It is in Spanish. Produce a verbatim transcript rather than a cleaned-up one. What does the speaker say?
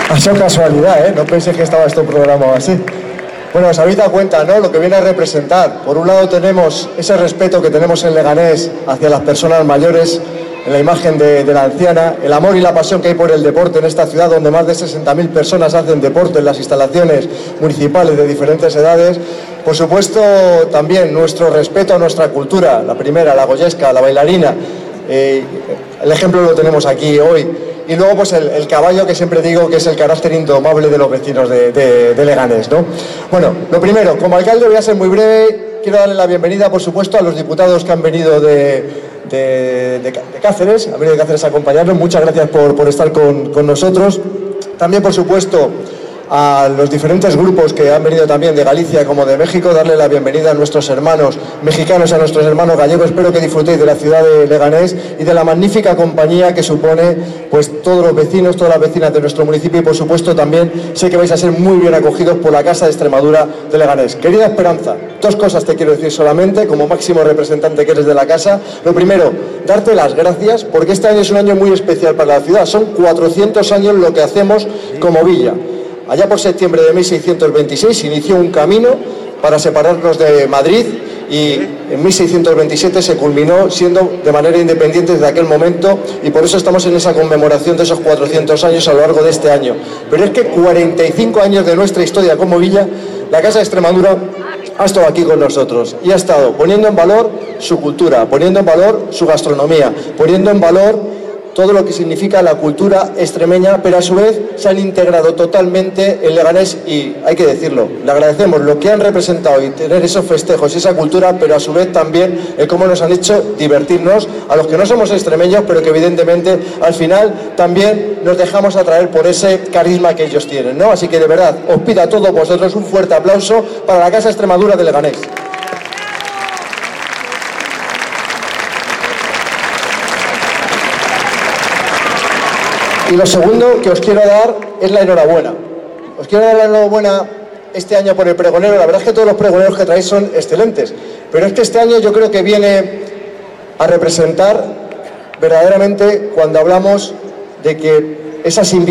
Ha sido casualidad, ¿eh? No pensé que estaba esto programado así. Bueno, os habéis dado cuenta, ¿no? Lo que viene a representar. Por un lado tenemos ese respeto que tenemos en Leganés hacia las personas mayores, en la imagen de, de la anciana, el amor y la pasión que hay por el deporte en esta ciudad, donde más de sesenta mil personas hacen deporte en las instalaciones municipales de diferentes edades. Por supuesto, también nuestro respeto a nuestra cultura, la primera, la goyesca, la bailarina. Eh, el ejemplo lo tenemos aquí hoy. Y luego pues el, el caballo, que siempre digo que es el carácter indomable de los vecinos de, de, de Leganés, ¿no? Bueno, lo primero, como alcalde voy a ser muy breve. Quiero darle la bienvenida, por supuesto, a los diputados que han venido de, de, de, de Cáceres, han venido de Cáceres a acompañarnos. Muchas gracias por, por estar con, con nosotros. También, por supuesto, a los diferentes grupos que han venido también de Galicia como de México, darle la bienvenida a nuestros hermanos mexicanos, a nuestros hermanos gallegos. Espero que disfrutéis de la ciudad de Leganés y de la magnífica compañía que supone pues todos los vecinos, todas las vecinas de nuestro municipio, y por supuesto también sé que vais a ser muy bien acogidos por la Casa de Extremadura de Leganés. Querida Esperanza, dos cosas te quiero decir solamente, como máximo representante que eres de la casa. Lo primero, darte las gracias, porque este año es un año muy especial para la ciudad. Son cuatrocientos años lo que hacemos como villa. Allá por septiembre de mil seiscientos veintiséis se inició un camino para separarnos de Madrid y en mil seiscientos veintisiete se culminó siendo de manera independiente desde aquel momento, y por eso estamos en esa conmemoración de esos cuatrocientos años a lo largo de este año. Pero es que cuarenta y cinco años de nuestra historia como villa, la Casa de Extremadura ha estado aquí con nosotros y ha estado poniendo en valor su cultura, poniendo en valor su gastronomía, poniendo en valor todo lo que significa la cultura extremeña, pero a su vez se han integrado totalmente en Leganés y hay que decirlo, le agradecemos lo que han representado y tener esos festejos y esa cultura, pero a su vez también el cómo nos han hecho divertirnos a los que no somos extremeños, pero que evidentemente al final también nos dejamos atraer por ese carisma que ellos tienen, ¿no? Así que de verdad os pido a todos vosotros un fuerte aplauso para la Casa Extremadura de Leganés. Y lo segundo que os quiero dar es la enhorabuena. Os quiero dar la enhorabuena este año por el pregonero. La verdad es que todos los pregoneros que traéis son excelentes, pero es que este año yo creo que viene a representar verdaderamente, cuando hablamos de que esas